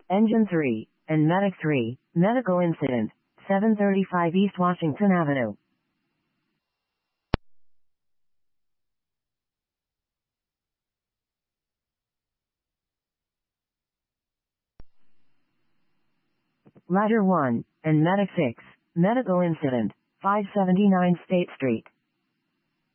Engine 3, and Medic 3, medical incident, 735 East Washington Avenue. Ladder 1, and Medic 6, medical incident, 579 State Street.